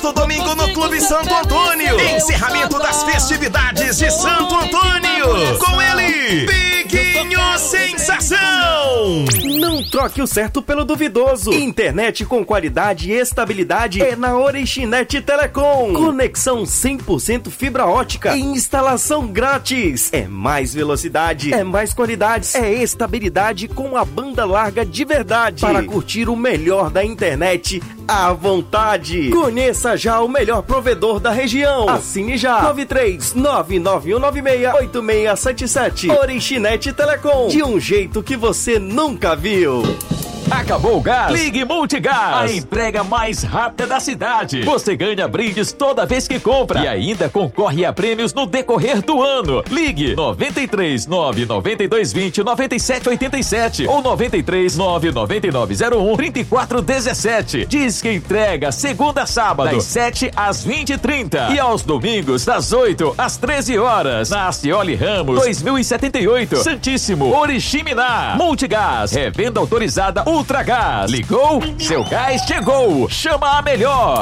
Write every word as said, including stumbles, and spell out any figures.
No domingo no Clube Santo Antônio. Encerramento das festividades de Santo Antônio. Com ele, Biquinho Sensação. Não troque o certo pelo duvidoso. Internet com qualidade e estabilidade é na Orixinet Telecom. Conexão cem por cento fibra ótica e instalação grátis. É mais velocidade, é mais qualidade, é estabilidade com a banda larga de verdade. Para curtir o melhor da internet à vontade. Conheça já o melhor provedor da região. Assine já. nove três nove nove um nove seis oito seis sete sete. Orixinet Telecom. De um jeito que você nunca viu. Acabou o gás? Ligue Multigás, a entrega mais rápida da cidade. Você ganha brindes toda vez que compra e ainda concorre a prêmios no decorrer do ano. Ligue nove três nove nove dois dois zero nove sete oito sete ou nove três nove nove nove zero um três quatro um sete. Diz que entrega segunda a sábado, das sete às vinte e trinta e aos domingos das oito às treze horas. Na Acioli Ramos dois mil e setenta e oito, Santíssimo, Oriximiná. Multigás, revenda autorizada Ultragás. Ligou? Seu gás chegou. Chama a melhor.